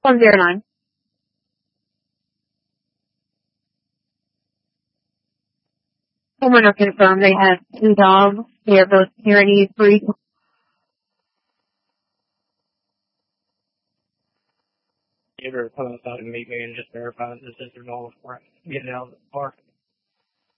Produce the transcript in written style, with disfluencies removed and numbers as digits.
109. Homeowner confirmed they have 2 dogs. They are both Pyrenees breed. Give her a come outside and meet me and just verify that this is their dog before I get it out of the park.